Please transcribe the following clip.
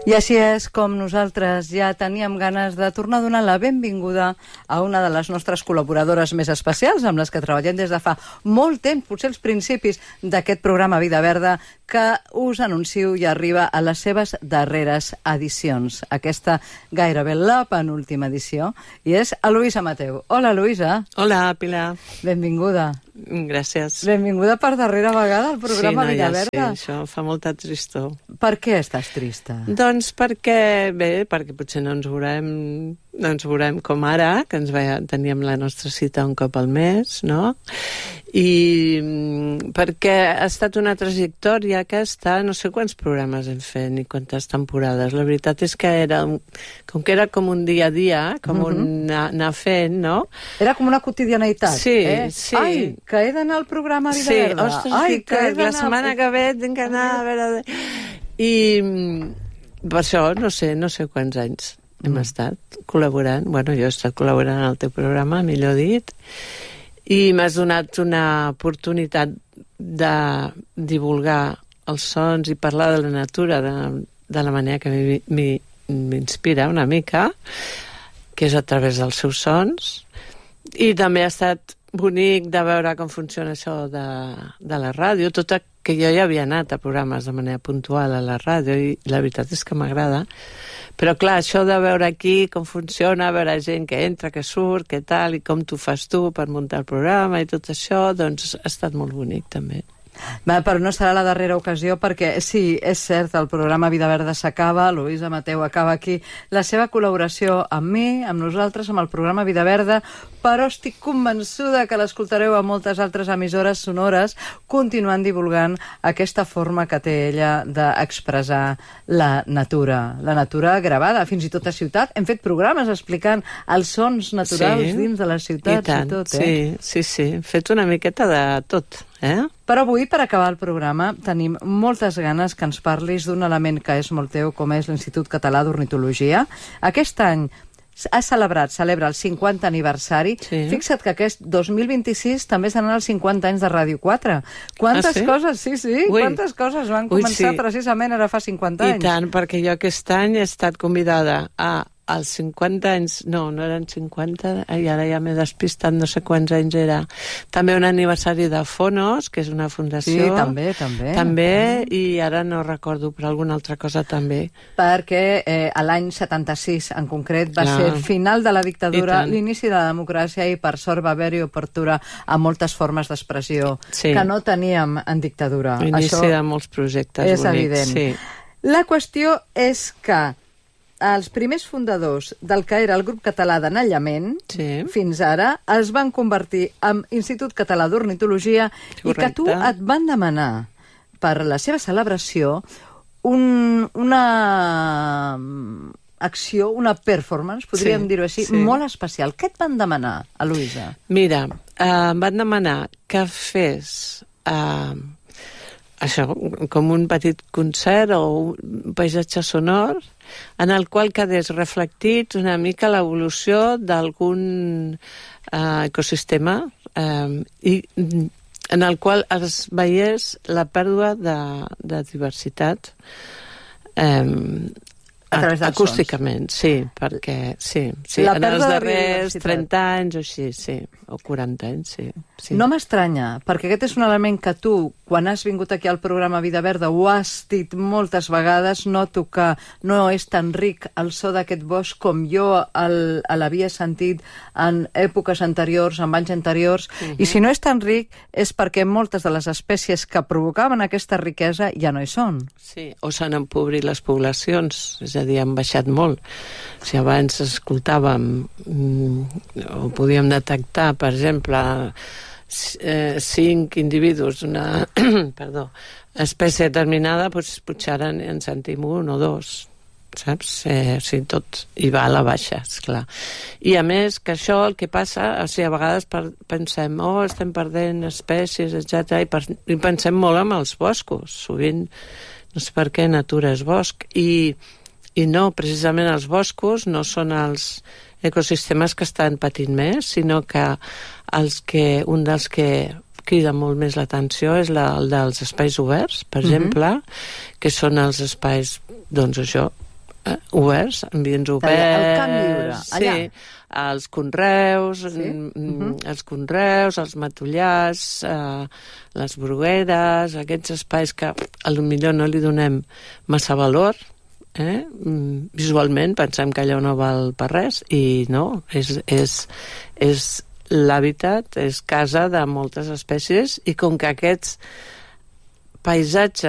I així és com nosaltres ja teníem ganes de tornar a donar la benvinguda a una de les nostres col·laboradores més especials, amb les que treballem des de fa molt temps, potser els principis d'aquest programa Vida Verda, que us anuncio i arriba a les seves darreres edicions. Aquesta gairebé la penúltima edició, i és a Luisa Mateu. Hola, Luisa. Hola, Pilar. Benvinguda. Gràcies. Benvinguda per darrera vegada al programa Vida Verda. Sí, això fa molta tristor. Per què estàs trista? Doncs perquè potser no ens veurem com ara, que teníem la nostra cita un cop al mes, no? I perquè ha estat una trajectòria aquesta, no sé quants programes hem fet ni quantes temporades. La veritat és que era com un dia a dia, com un anar fent, no? Era com una quotidianitat. Sí, sí. Ai, que he d'anar al programa Vida Verda. Sí, ostres, que la setmana que ve tinc que anar a veure... I per això no sé quants anys hem estat col·laborant. Bueno, jo he estat col·laborant en el teu programa, millor dit, i m'has donat una oportunitat de divulgar els sons i parlar de la natura de la manera que m'inspira una mica, que és a través dels seus sons. I també ha estat bonic de veure com funciona això de la ràdio, tot que jo ja havia anat a programes de manera puntual a la ràdio i la veritat és que m'agrada. Però clar, això de veure aquí com funciona, veure gent que entra, que surt, que tal, i com t'ho fas tu per muntar el programa i tot això, doncs ha estat molt bonic també. Però no serà la darrera ocasió perquè sí, és cert, el programa Vida Verda s'acaba, Luisa Mateu acaba aquí la seva col·laboració amb mi, amb nosaltres, amb el programa Vida Verda, però estic convençuda que l'escoltareu a moltes altres emissores sonores continuant divulgant aquesta forma que té ella d'expressar la natura gravada, fins i tot a ciutat. Hem fet programes explicant els sons naturals dins de les ciutats i tot, Sí, hem fet una miqueta de tot, Però avui, per acabar el programa, tenim moltes ganes que ens parlis d'un element que és molt teu, com és l'Institut Català d'Ornitologia. Aquest any celebra el 50 aniversari. Sí. Fixa't que aquest 2026 també seran els 50 anys de Ràdio 4. Quantes coses, quantes coses van començar precisament ara fa 50 anys. I tant, perquè jo aquest any he estat convidada als 50 anys, no eren 50, i ara ja m'he despistat, no sé quants anys era. També un aniversari de Fonos, que és una fundació. Sí, també. I ara no recordo, però alguna altra cosa també. Perquè l'any 76, en concret, va ser el final de la dictadura, l'inici de la democràcia, i per sort va haver-hi obertura a moltes formes d'expressió que no teníem en dictadura. L'inici de molts projectes bonics. És evident. Sí. La qüestió és que els primers fundadors del que era el grup català d'anellament, fins ara, es van convertir en Institut Català d'Ornitologia i que tu et van demanar per la seva celebració una acció, una performance, podríem dir-ho així, molt especial. Què et van demanar, a Luisa? Mira, em van demanar que fes això, com un petit concert o un paisatge sonor en el qual quedés reflectit una mica l'evolució d'algun ecosistema i en el qual es veiés la pèrdua de diversitat acústicament, perquè en els darrers 30 anys o així, o 40 anys, No m'estranya, perquè aquest és un element que tu, quan has vingut aquí al programa Vida Verda, ho has dit moltes vegades, noto que no és tan ric el so d'aquest bosc com jo l'havia sentit en èpoques anteriors, en anys anteriors, i si no és tan ric és perquè moltes de les espècies que provocaven aquesta riquesa ja no hi són. Sí, o s'han empobrit les poblacions, és a dir, han baixat molt. Si abans escoltàvem o podíem detectar, per exemple, 5 individus d'una espècie determinada, doncs potser ara en sentim 1 o 2, saps? Sí, tot, i va a la baixa, esclar. I a més que això, el que passa, o sigui, a vegades pensem, estem perdent espècies, etc. I pensem molt en els boscos, sovint, no sé per què natura és bosc, i no, precisament els boscos no són els ecosistemes que estan patint més, sinó que un dels que crida molt més l'atenció és el dels espais oberts, per exemple, que són els espais, doncs això, Oberts, ambients oberts. El camp lliure, allà. Sí, els conreus, els conreus, els matollars, les brugueres, aquests espais que potser no li donem massa valor, visualment pensem que allò no val per res, i no, és l'hàbitat, és casa de moltes espècies, i com que aquests paisatges